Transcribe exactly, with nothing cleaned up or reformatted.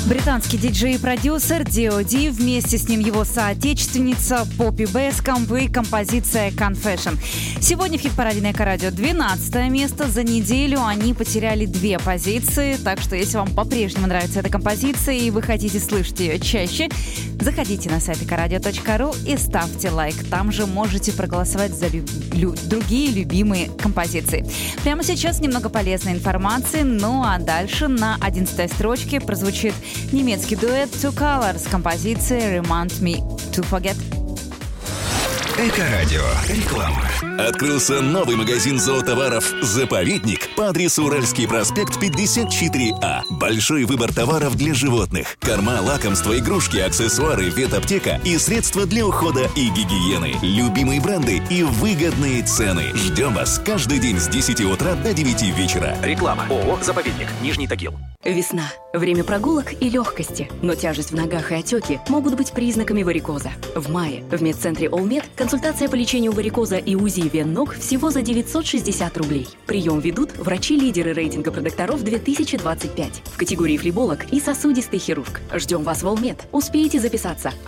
Британский диджей и продюсер ди о ди, вместе с ним его соотечественница Поппи Бескомп и композиция Confession. Сегодня в хит-параде на Эко-радио двенадцатое место. За неделю они потеряли две позиции, так что если вам по-прежнему нравится эта композиция и вы хотите слышать ее чаще, заходите на сайт экорадио точка ру и ставьте лайк. Там же можете проголосовать за лю- лю- другие любимые композиции. Прямо сейчас немного полезной информации, ну а дальше на одиннадцатой строчке прозвучит немецкий дуэт Two Colors с композицией Remind Me to Forget. Эко-радио. Реклама. Открылся новый магазин зоотоваров «Заповедник» по адресу Уральский проспект пятьдесят четыре А. Большой выбор товаров для животных. Корма, лакомства, игрушки, аксессуары, ветаптека и средства для ухода и гигиены. Любимые бренды и выгодные цены. Ждем вас каждый день с десяти утра до девяти вечера. Реклама. ООО «Заповедник». Нижний Тагил. Весна. Время прогулок и легкости. Но тяжесть в ногах и отеки могут быть признаками варикоза. В мае в медцентре Олмед консультация по лечению варикоза и УЗИ вен ног всего за девятьсот шестьдесят рублей. Прием ведут врачи-лидеры рейтинга продокторов две тысячи двадцать пять в категории флеболог и сосудистый хирург. Ждем вас в Олмед. Успеете записаться.